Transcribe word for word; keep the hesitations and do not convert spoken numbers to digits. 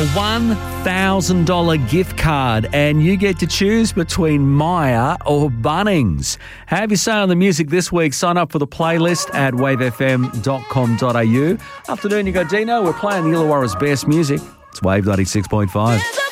a one thousand dollars gift card, and you get to choose between Myer or Bunnings. Have your say on the music this week. Sign up for the playlist at wave f m dot com dot a u. Afternoon, you got Dino. We're playing the Illawarra's best music. It's Wave ninety-six point five.